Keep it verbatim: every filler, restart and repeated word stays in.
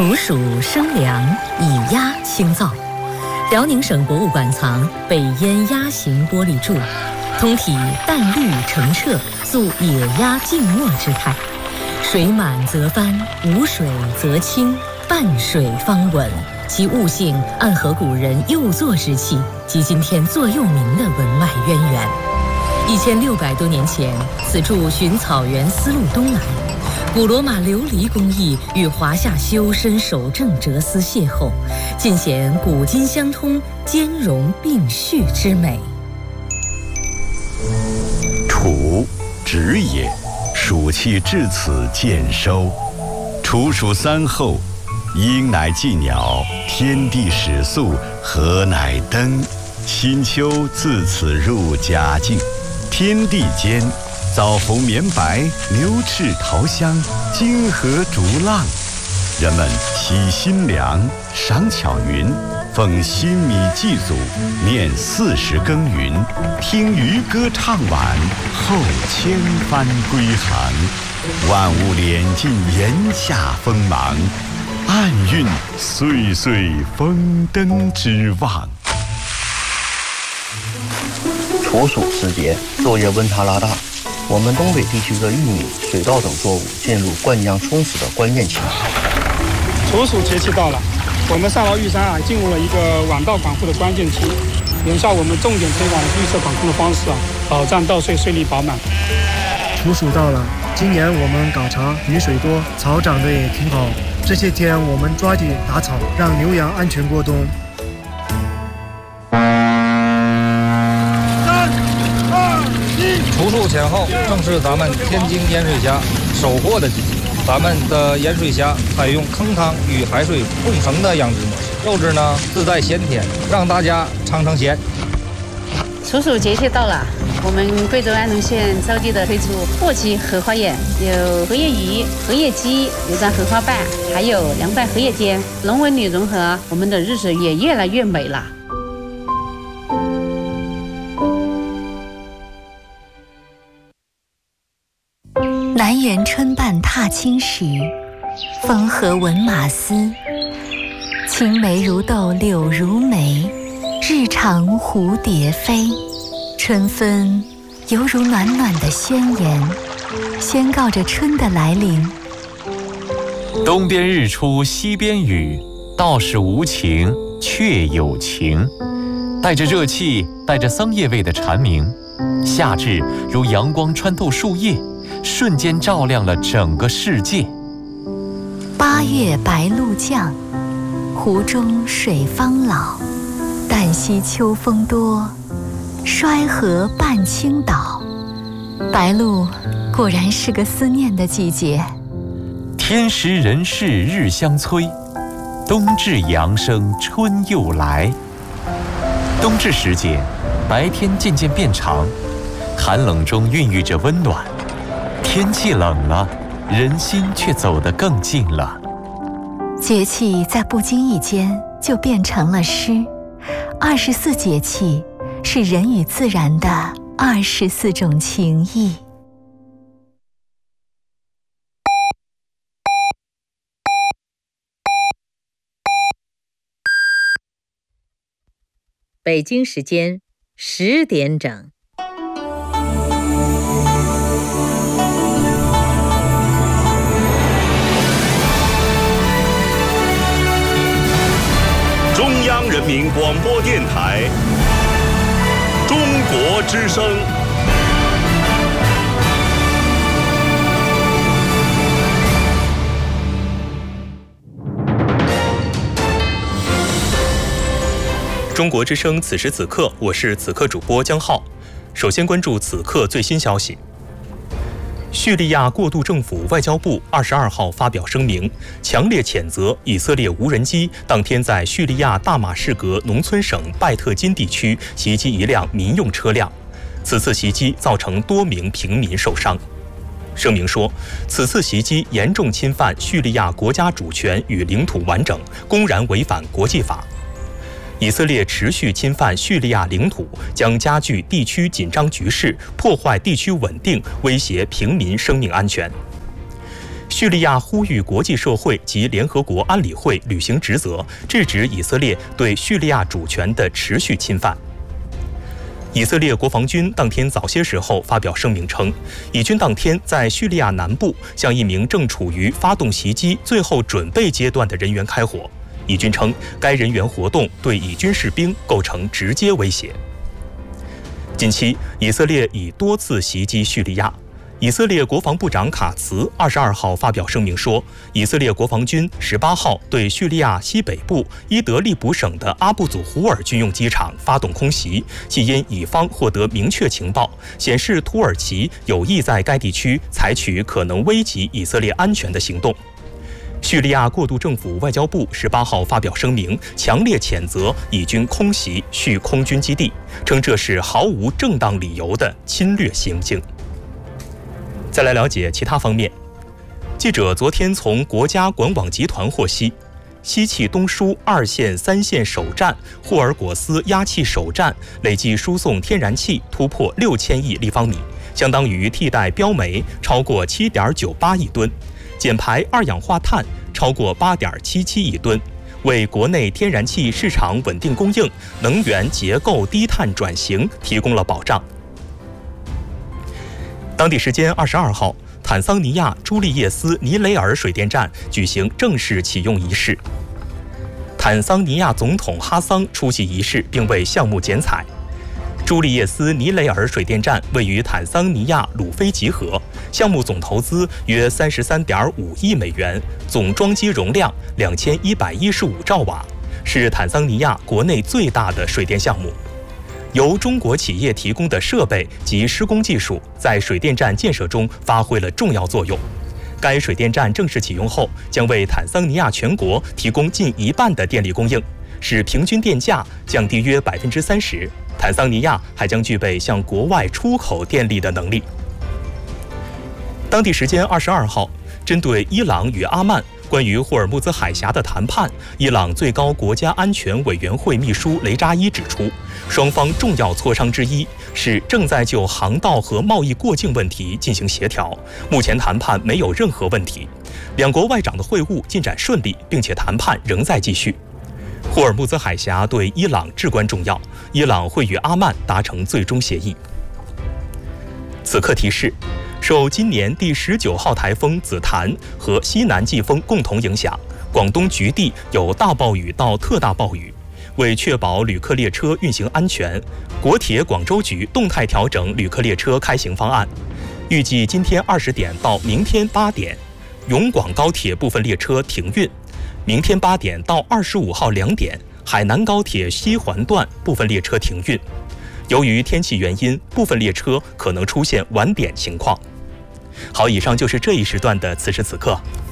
处暑生凉，以鸭清燥。辽宁省博物馆藏北燕鸭形玻璃柱，通体淡绿澄澈，塑野鸭静默之态。水满则翻，无水则清，半水方稳。其物性暗合古人幼作之气及今天座右铭的文脉渊源。一千六百多年前，此柱循草原丝路东来，古罗马琉璃工艺与华夏修身守正哲思邂逅，尽显古今相通、兼容并蓄之美。 处，止也，暑气至此渐收。处暑三候，鹰乃祭鸟，天地始肃，禾乃登。新秋自此入佳境，天地间，枣红绵白，牛翅桃香，金河逐浪。人们喜新粮，赏巧云，奉新米祭祖，念四时耕耘，听渔歌唱晚，后千帆归航。万物敛尽炎夏锋芒，暗蕴岁岁丰登之望。 处暑时节，昼夜温差拉大，我们东北地区的玉米、水稻等作物进入灌浆充实的关键期。 处暑节气到了，我们上饶玉山啊，进入了一个晚稻广户的关键期。眼下我们重点推广绿色管控的方式啊，保障稻穗穗粒饱满。 处暑到了，今年我们搞茶，雨水多，草长得也挺好。这些天我们抓紧打草，让牛羊安全过冬。 处暑前后，正是咱们天津盐水虾收获的季节。咱们的盐水虾采用坑汤与海水共生的养殖模式，肉质呢自带鲜甜，让大家尝尝鲜。 处暑节气到了，我们贵州安龙县招地的推出货期荷花宴，有荷叶鱼、荷叶鸡、有张荷花瓣，还有凉拌荷叶尖，龙文女融合，我们的日子也越来越美了。 南园春半踏青时，风和闻马嘶。青梅如豆柳如眉，日长蝴蝶飞。春分犹如暖暖的宣言，宣告着春的来临。 东边日出西边雨，道是无晴却有晴。带着热气，带着桑叶味的蝉鸣，夏至如阳光穿透树叶，瞬间照亮了整个世界。 八月白露降，湖中水方老。旦夕秋风多，衰河半倾倒。白露果然是个思念的季节。 天时人事日相催，冬至阳生春又来。冬至时节，白天渐渐变长，寒冷中孕育着温暖。天气冷了，人心却走得更近了。 节气在不经意间就变成了诗。二十四节气是人与自然的二十四种情谊。 北京时间十点整。 中央人民广播电台中国之声。 中国之声，此时此刻，我是此刻主播江浩。首先关注此刻最新消息。叙利亚过渡政府外交部二十二号发表声明，强烈谴责以色列无人机当天在叙利亚大马士革农村省拜特金地区袭击一辆民用车辆，此次袭击造成多名平民受伤。声明说，此次袭击严重侵犯叙利亚国家主权与领土完整，公然违反国际法。以色列持续侵犯叙利亚领土，将加剧地区紧张局势，破坏地区稳定，威胁平民生命安全。 叙利亚呼吁国际社会及联合国安理会履行职责，制止以色列对叙利亚主权的持续侵犯。以色列国防军当天早些时候发表声明称，以军当天在叙利亚南部向一名正处于发动袭击最后准备阶段的人员开火。以军称，该人员活动对以军士兵构成直接威胁。近期，以色列已多次袭击叙利亚。以色列国防部长卡茨二十二号发表声明说，以色列国防军十八号对叙利亚西北部伊德利卜省的阿布祖胡尔军用机场发动空袭，系因以方获得明确情报，显示土耳其有意在该地区采取可能危及以色列安全的行动。叙利亚过渡政府外交部十八号发表声明，强烈谴责以军空袭叙空军基地，称这是毫无正当理由的侵略行径。再来了解其他方面。记者昨天从国家管网集团获悉，西气东输二线、三线首站霍尔果斯压气首站累计输送天然气突破六千亿立方米，相当于替代标煤超过七点九八亿吨，减排二氧化碳超过八点七七亿吨，为国内天然气市场稳定供应、能源结构低碳转型提供了保障。当地时间二十二号，坦桑尼亚朱利叶斯尼雷尔水电站举行正式启用仪式。坦桑尼亚总统哈桑出席仪式，并为项目剪彩。朱利叶斯尼雷尔水电站位于坦桑尼亚鲁菲集合，项目总投资约三十三点五亿美元，总装机容量两千一百一十五兆瓦，是坦桑尼亚国内最大的水电项目。由中国企业提供的设备及施工技术，在水电站建设中发挥了重要作用。该水电站正式启用后，将为坦桑尼亚全国提供近一半的电力供应，使平均电价降低约百分之三十。坦桑尼亚还将具备向国外出口电力的能力。当地时间二十二号，针对伊朗与阿曼关于霍尔木兹海峡的谈判，伊朗最高国家安全委员会秘书雷扎伊指出，双方重要磋商之一是正在就航道和贸易过境问题进行协调，目前谈判没有任何问题，两国外长的会晤进展顺利，并且谈判仍在继续。霍尔木兹海峡对伊朗至关重要，伊朗会与阿曼达成最终协议。此刻提示，受今年第十九号台风紫檀和西南季风共同影响，广东局地有大暴雨到特大暴雨。为确保旅客列车运行安全，国铁广州局动态调整旅客列车开行方案。预计今天二十点到明天八点，永广高铁部分列车停运；明天八点到二十五号两点，海南高铁西环段部分列车停运。由于天气原因，部分列车可能出现晚点情况。好，以上就是这一时段的此时此刻。